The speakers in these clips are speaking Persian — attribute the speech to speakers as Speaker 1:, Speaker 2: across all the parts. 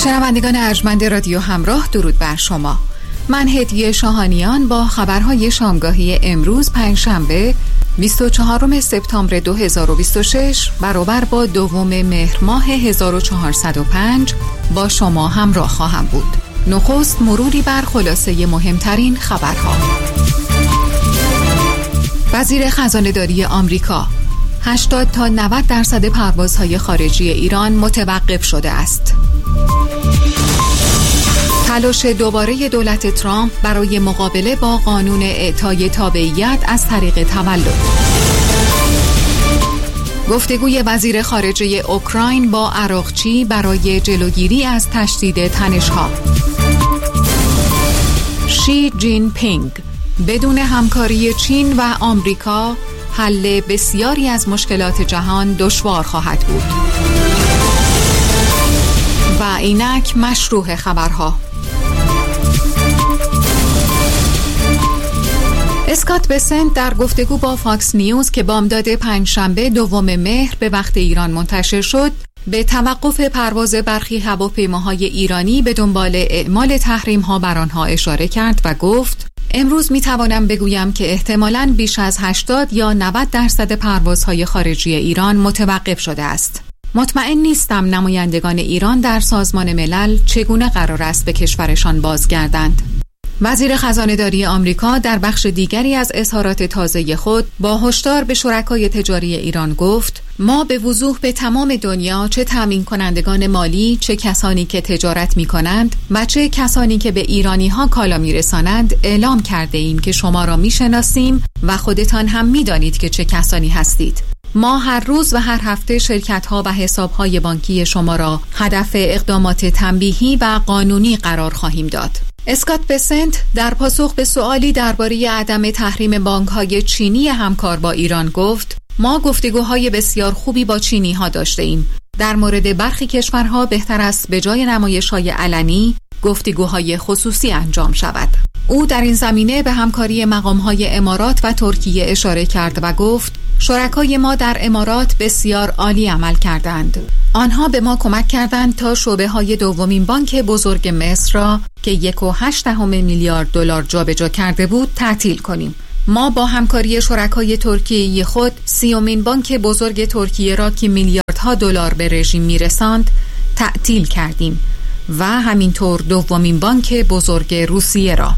Speaker 1: شنوندگان ارجمند رادیو همراه، درود بر شما. من هدیه شاهانیان با خبرهای شامگاهی امروز پنجشنبه 24 سپتامبر 2026 برابر با 2 مهر ماه 1405 با شما همراه خواهم بود. نخست مروری بر خلاصه مهمترین خبرها. وزیر خزانه‌داری آمریکا: 80 تا 90% پروازهای خارجی ایران متوقف شده است. تلاش دوباره دولت ترامپ برای مقابله با قانون اعطای تابعیت از طریق تولد. گفتگوی وزیر خارجه اوکراین با عراقچی برای جلوگیری از تشدید تنش‌ها. شی جین پینگ: بدون همکاری چین و آمریکا حل بسیاری از مشکلات جهان دشوار خواهد بود. و اینک مشروع خبرها. اسکات بسنت در گفتگو با فاکس نیوز که بامداد پنجشنبه 2 مهر به وقت ایران منتشر شد، به توقف پرواز برخی هواپیماهای ایرانی به دنبال اعمال تحریم‌ها بر آنها اشاره کرد و گفت: امروز میتوانم بگویم که احتمالاً بیش از 80 یا 90% پروازهای خارجی ایران متوقف شده است. مطمئن نیستم نمایندگان ایران در سازمان ملل چگونه قرار است به کشورشان بازگردند. وزیر خزانه‌داری آمریکا در بخش دیگری از اظهارات تازه خود با هشدار به شرکای تجاری ایران گفت: ما به وضوح به تمام دنیا، چه تامین کنندگان مالی، چه کسانی که تجارت می کنند و چه کسانی که به ایرانی ها کالا می رسانند، اعلام کرده ایم که شما را می شناسیم و خودتان هم می دانید که چه کسانی هستید. ما هر روز و هر هفته شرکت‌ها و حساب‌های بانکی شما را هدف اقدامات تنبیهی و قانونی قرار خواهیم داد. اسکات بسنت در پاسخ به سوالی درباره عدم تحریم بانک‌های چینی همکار با ایران گفت: ما گفتگوهای بسیار خوبی با چینی‌ها داشته ایم. در مورد برخی کشورها بهتر است به جای نمایش‌های علنی گفتگوهای خصوصی انجام شود. او در این زمینه به همکاری مقام‌های امارات و ترکیه اشاره کرد و گفت: شرکای ما در امارات بسیار عالی عمل کردند. آنها به ما کمک کردند تا شعبه‌های دومین بانک بزرگ مصر را که 1.8 میلیارد دلار جابجا کرده بود تعطیل کنیم. ما با همکاری شرکای ترکیه‌ای خود 30مین بانک بزرگ ترکیه را که میلیاردها دلار به رژیم میرساند تعطیل کردیم و همینطور 2مین بانک بزرگ روسیه را.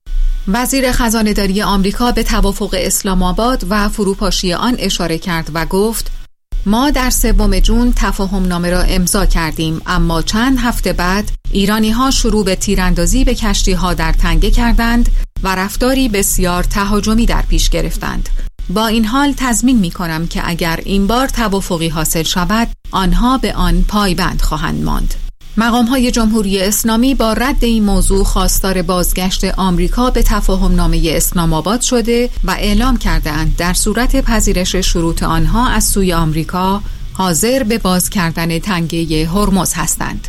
Speaker 1: وزیر خزانه‌داری آمریکا به توافق اسلام آباد و فروپاشی آن اشاره کرد و گفت: ما در 3 جون تفاهم نامه را امضا کردیم، اما چند هفته بعد ایرانی‌ها شروع به تیراندازی به کشتی‌ها در تنگه کردند و رفتاری بسیار تهاجمی در پیش گرفتند. با این حال تضمین می‌کنم که اگر این بار توافقی حاصل شود، آنها به آن پایبند خواهند ماند. مقام‌های جمهوری اسلامی با رد این موضوع خواستار بازگشت آمریکا به تفاهم نامه اسلام آباد شده و اعلام کردند در صورت پذیرش شروط آنها از سوی آمریکا حاضر به باز کردن تنگه هرمز هستند.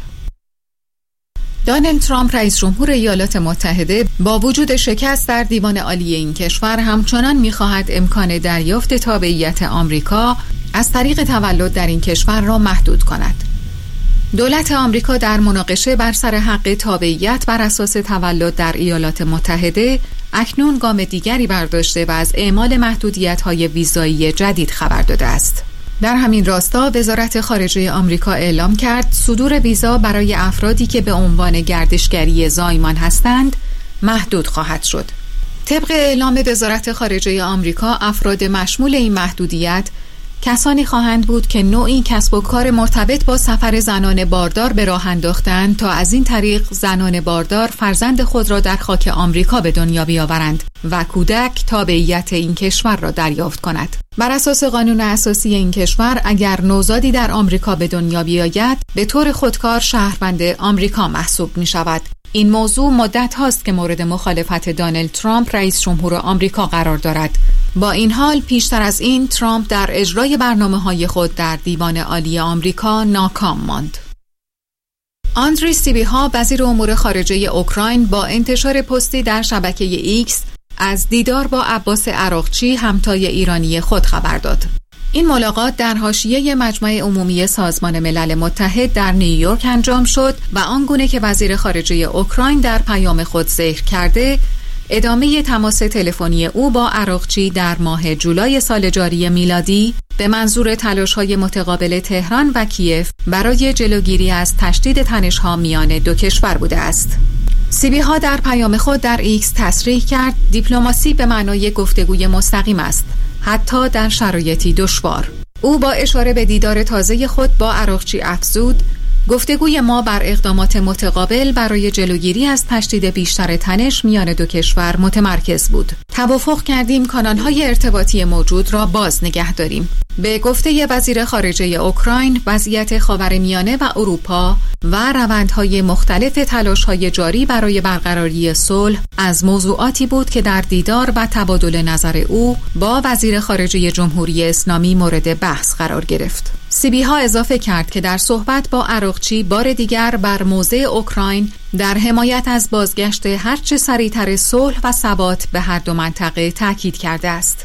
Speaker 1: دونالد ترامپ رئیس جمهور ایالات متحده با وجود شکست در دیوان عالی این کشور همچنان می‌خواهد امکان دریافت تابعیت آمریکا از طریق تولد در این کشور را محدود کند. دولت آمریکا در مناقشه بر سر حق تابعیت بر اساس تولد در ایالات متحده اکنون گام دیگری برداشته و از اعمال محدودیت‌های ویزایی جدید خبر داده است. در همین راستا وزارت خارجه آمریکا اعلام کرد صدور ویزا برای افرادی که به عنوان گردشگری زایمان هستند محدود خواهد شد. طبق اعلام وزارت خارجه آمریکا، افراد مشمول این محدودیت کسانی خواهند بود که نوعی کسب و کار مرتبط با سفر زنان باردار به راه انداختند تا از این طریق زنان باردار فرزند خود را در خاک آمریکا به دنیا بیاورند و کودک تابعیت این کشور را دریافت کند. بر اساس قانون اساسی این کشور، اگر نوزادی در آمریکا به دنیا بیاید، به طور خودکار شهروند آمریکا محسوب می شود. این موضوع مدت هاست که مورد مخالفت دونالد ترامپ رئیس جمهور آمریکا قرار دارد. با این حال پیشتر از این ترامپ در اجرای برنامه‌های خود در دیوان عالی آمریکا ناکام ماند. آندری سیبیها وزیر امور خارجه اوکراین با انتشار پستی در شبکه ایکس از دیدار با عباس عراقچی همتای ایرانی خود خبر داد. این ملاقات در حاشیه مجمع عمومی سازمان ملل متحد در نیویورک انجام شد و آنگونه که وزیر خارجه اوکراین در پیام خود ذکر کرده، ادامه تماس تلفنی او با عراقچی در ماه جولای سال جاری میلادی به منظور تلاش‌های متقابل تهران و کیف برای جلوگیری از تشدید تنش‌ها میان دو کشور بوده است. سیبیها در پیام خود در ایکس تصریح کرد دیپلماسی به معنای گفتگوی مستقیم است، حتی در شرایطی دشوار. او با اشاره به دیدار تازه خود با عراقچی افزود گفتگوی ما بر اقدامات متقابل برای جلوگیری از تشدید بیشتر تنش میان دو کشور متمرکز بود. توافق کردیم کانال‌های ارتباطی موجود را باز نگه داریم. به گفته وزیر خارجه اوکراین، وضعیت خاورمیانه و اروپا و روندهای مختلف تلاش‌های جاری برای برقراری صلح از موضوعاتی بود که در دیدار و تبادل نظر او با وزیر خارجه جمهوری اسلامی مورد بحث قرار گرفت. سیبیها اضافه کرد که در صحبت با عراقچی بار دیگر بر موضع اوکراین در حمایت از بازگشت هرچه سریعتر صلح و ثبات به هر دو منطقه تاکید کرده است.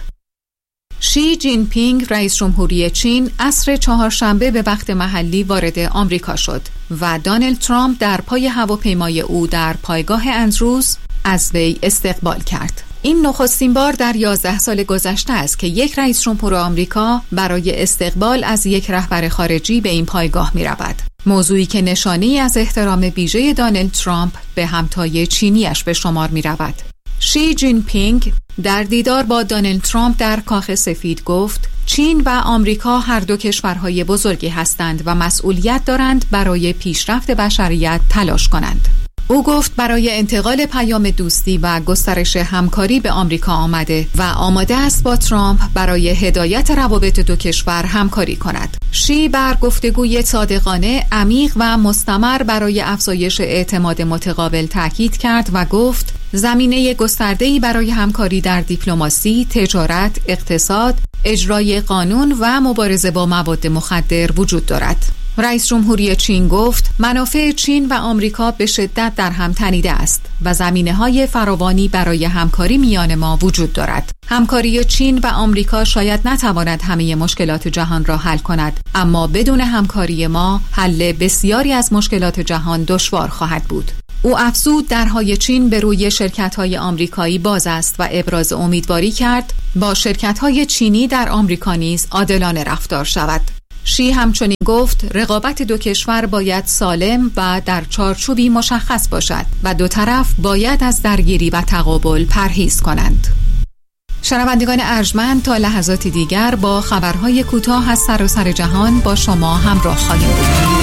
Speaker 1: شی جین پینگ رئیس جمهوری چین عصر چهارشنبه به وقت محلی وارد آمریکا شد و دونالد ترامپ در پای هواپیمای او در پایگاه اندروز از وی استقبال کرد. این نخستین بار در 11 سال گذشته است که یک رئیس جمهور آمریکا برای استقبال از یک رهبر خارجی به این پایگاه می رود. موضوعی که نشانی از احترام ویژه دونالد ترامپ به همتای چینیش به شمار می رود. شی جین پینگ در دیدار با دونالد ترامپ در کاخ سفید گفت چین و آمریکا هر دو کشورهای بزرگی هستند و مسئولیت دارند برای پیشرفت بشریت تلاش کنند. او گفت برای انتقال پیام دوستی و گسترش همکاری به آمریکا آمده و آماده است با ترامپ برای هدایت روابط دو کشور همکاری کند. شی بر گفتگوی صادقانه، عمیق و مستمر برای افزایش اعتماد متقابل تاکید کرد و گفت زمینه گسترده‌ای برای همکاری در دیپلماسی، تجارت، اقتصاد، اجرای قانون و مبارزه با مواد مخدر وجود دارد. رئیس جمهوری چین گفت منافع چین و آمریکا به شدت در هم تنیده است و زمینه‌های فراوانی برای همکاری میان ما وجود دارد. همکاری چین و آمریکا شاید نتواند همه مشکلات جهان را حل کند، اما بدون همکاری ما حل بسیاری از مشکلات جهان دشوار خواهد بود. او افزود درهای چین به روی شرکت‌های آمریکایی باز است و ابراز امیدواری کرد با شرکت‌های چینی در آمریکا نیز عادلانه رفتار شود. شی همچنین گفت رقابت دو کشور باید سالم و در چارچوبی مشخص باشد و دو طرف باید از درگیری و تقابل پرهیز کنند. شنوندگان ارجمند، تا لحظاتی دیگر با خبرهای کوتاه از سراسر جهان با شما همراه خواهیم بود.